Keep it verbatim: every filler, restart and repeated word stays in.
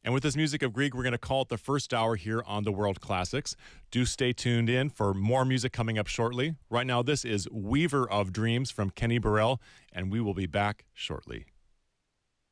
And with this music of Grieg, we're going to call it the first hour here on the World Classics. Do stay tuned in for more music coming up shortly. Right now, this is Weaver of Dreams from Kenny Burrell, and we will be back shortly.